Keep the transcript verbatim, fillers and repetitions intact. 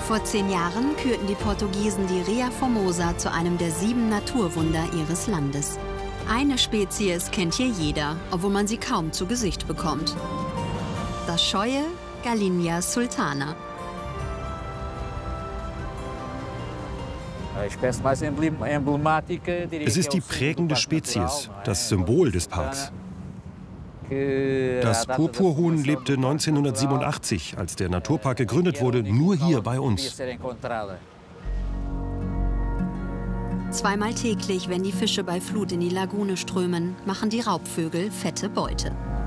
Vor zehn Jahren kürten die Portugiesen die Ria Formosa zu einem der sieben Naturwunder ihres Landes. Eine Spezies kennt hier jeder, obwohl man sie kaum zu Gesicht bekommt. Das scheue Galinia sultana. Es ist die prägende Spezies, das Symbol des Parks. Das Purpurhuhn lebte neunzehnhundertsiebenundachtzig, als der Naturpark gegründet wurde, nur hier bei uns. Zweimal täglich, wenn die Fische bei Flut in die Lagune strömen, machen die Raubvögel fette Beute.